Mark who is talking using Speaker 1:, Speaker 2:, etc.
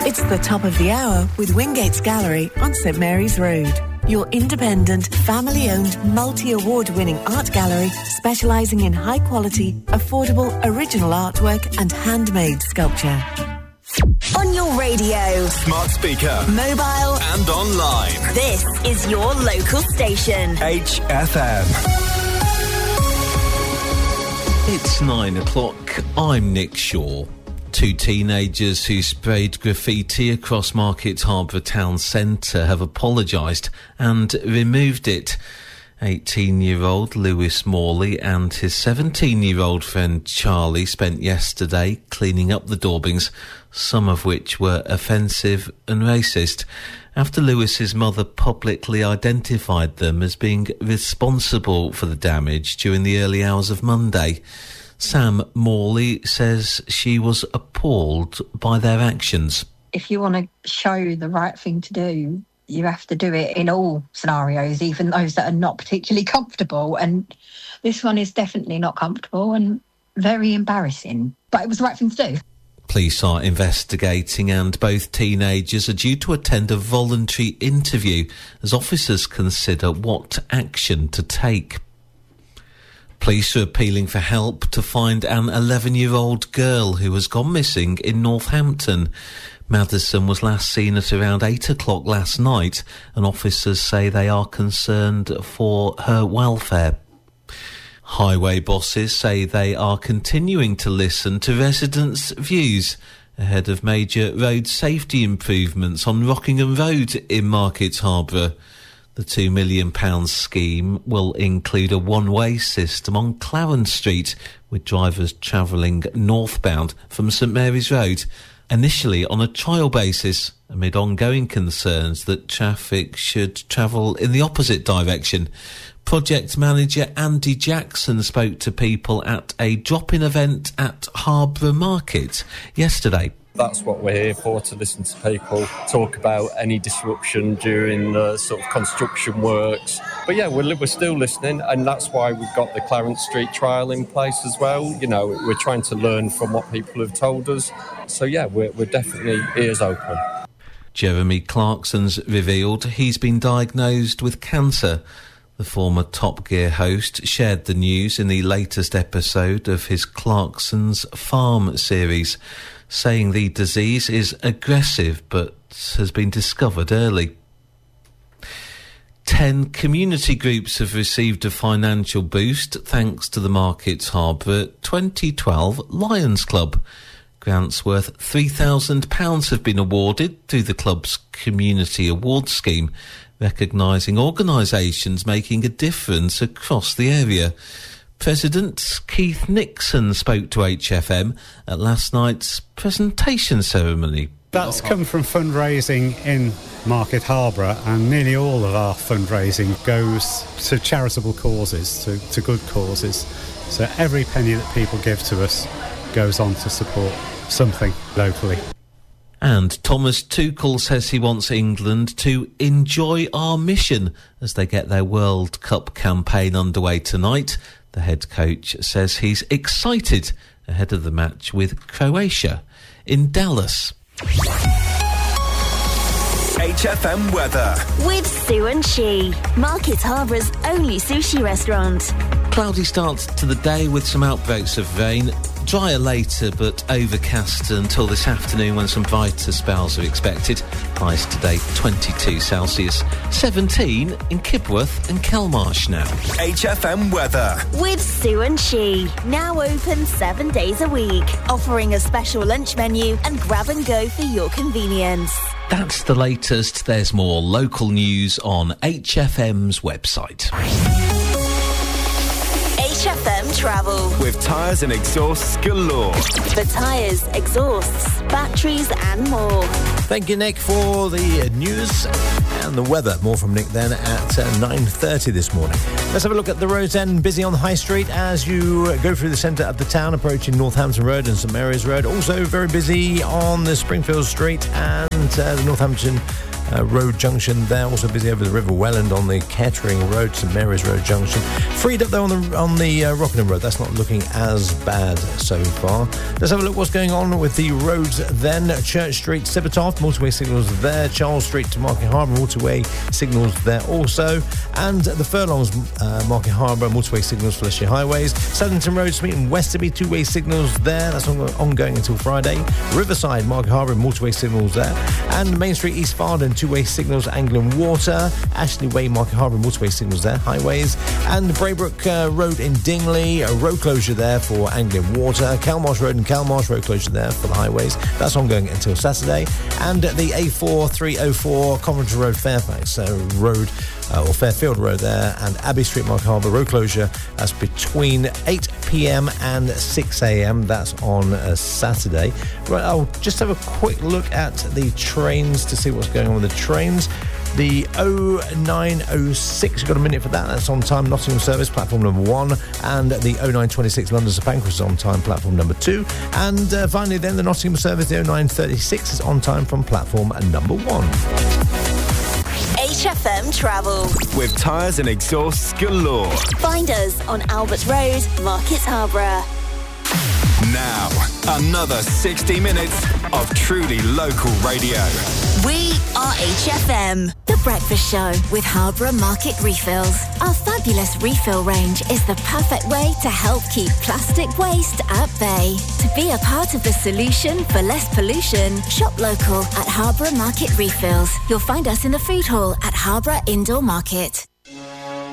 Speaker 1: It's the top of the hour with Wingates Gallery on St Mary's Road. Your independent, family-owned, multi-award-winning art gallery specialising in high-quality, affordable, original artwork and handmade sculpture.
Speaker 2: On your radio,
Speaker 3: smart speaker,
Speaker 2: mobile
Speaker 3: and online.
Speaker 2: This is your local station.
Speaker 3: HFM.
Speaker 4: It's 9 o'clock. I'm Nick Shaw. 2 teenagers who sprayed graffiti across Market Harborough town centre have apologised and removed it. 18-year-old Lewis Morley and his 17-year-old friend Charlie spent yesterday cleaning up the daubings, some of which were offensive and racist, after Lewis's mother publicly identified them as being responsible for the damage during the early hours of Monday. Sam Morley says she was appalled by their actions.
Speaker 5: If you want to show the right thing to do, you have to do it in all scenarios, even those that are not particularly comfortable. And this one is definitely not comfortable and very embarrassing. But it was the right thing to do.
Speaker 4: Police are investigating and both teenagers are due to attend a voluntary interview as officers consider what action to take. Police are appealing for help to find an 11-year-old girl who has gone missing in Northampton. Madison was last seen at around 8 o'clock last night, and officers say they are concerned for her welfare. Highway bosses say they are continuing to listen to residents' views ahead of major road safety improvements on Rockingham Road in Market Harborough. The £2 million scheme will include a one-way system on Clarence Street, with drivers travelling northbound from St Mary's Road, initially on a trial basis, amid ongoing concerns that traffic should travel in the opposite direction. Project manager Andy Jackson spoke to people at a drop-in event at Harborough Market yesterday.
Speaker 6: That's what we're here for, to listen to people talk about any disruption during the sort of construction works. But yeah, we're still listening, and that's why we've got the Clarence Street trial in place as well. You know, we're trying to learn from what people have told us. So yeah, we're definitely ears open.
Speaker 4: Jeremy Clarkson's revealed he's been diagnosed with cancer. The former Top Gear host shared the news in the latest episode of his Clarkson's Farm series, saying the disease is aggressive but has been discovered early. 10 community groups have received a financial boost thanks to the Market Harborough 2012 Lions Club. Grants worth £3,000 have been awarded through the club's Community Awards scheme, recognising organisations making a difference across the area. President Keith Nixon spoke to HFM at last night's presentation ceremony.
Speaker 7: That's come from fundraising in Market Harborough, and nearly all of our fundraising goes to charitable causes, to good causes. So every penny that people give to us goes on to support something locally.
Speaker 4: And Thomas Tuchel says he wants England to enjoy our mission as they get their World Cup campaign underway tonight. The head coach says he's excited ahead of the match with Croatia in Dallas.
Speaker 3: HFM weather.
Speaker 2: With Sue and She, Market Harbour's only sushi restaurant.
Speaker 4: Cloudy start to the day with some outbreaks of rain. Drier later, but overcast until this afternoon when some brighter spells are expected. Highs today 22 Celsius, 17 in Kibworth and Kelmarsh now.
Speaker 3: HFM weather.
Speaker 2: With Sue and She, now open 7 days a week, offering a special lunch menu and grab and go for your convenience.
Speaker 4: That's the latest. There's more local news on HFM's website.
Speaker 2: HFM Travel.
Speaker 3: With tyres and exhausts galore.
Speaker 2: For tyres, exhausts, batteries and more.
Speaker 8: Thank you, Nick, for the news and the weather. More from Nick then at 9:30 this morning. Let's have a look at the roads then. Busy on the High Street as you go through the centre of the town, approaching Northampton Road and St Mary's Road. Also very busy on the Springfield Street and the Northampton Road Junction there. Also busy over the River Welland on the Kettering Road, St Mary's Road Junction. Freed up there on the Rockingham Road. That's not looking as bad so far. Let's have a look what's going on with the roads then. Church Street, Sibbertoft, motorway signals there. Charles Street to Market Harbour, motorway signals there also. And the Furlongs, Market Harbour, motorway signals for Leicestershire Highways. Southampton Road, Smeaton, Westerby, two-way signals there. That's ongoing until Friday. Riverside, Market Harbour, motorway signals there. And Main Street, East Farden, two-way signals, Anglian Water. Ashley Way, Market Harbour, motorway signals there, highways. And Braybrook Road in Dingley, a road closure there for Anglian Water. Calmarsh Road in Calmarsh, road closure there for the highways. That's ongoing until Saturday. And the A4304 Coventry Road, Fairfax Road, or Fairfield Road there, and Abbey Street, Market Harbour, road closure. That's between 8 p.m. and 6 a.m. That's on Saturday. Right, I'll just have a quick look at the trains to see what's going on with the trains. The 0906, you've got a minute for that. That's on time. Nottingham service, platform number 1. And the 0926 London to Pancras is on time, platform number 2. And finally then, the Nottingham service, the 0936 is on time from platform number 1.
Speaker 2: HFM Travel.
Speaker 3: With tyres and exhausts galore.
Speaker 2: Find us on Albert Road, Market Harborough.
Speaker 3: Now, another 60 minutes of truly local radio.
Speaker 2: We are HFM. The Breakfast Show with Harborough Market Refills. Our fabulous refill range is the perfect way to help keep plastic waste at bay. To be a part of the solution for less pollution, shop local at Harborough Market Refills. You'll find us in the food hall at Harborough Indoor Market.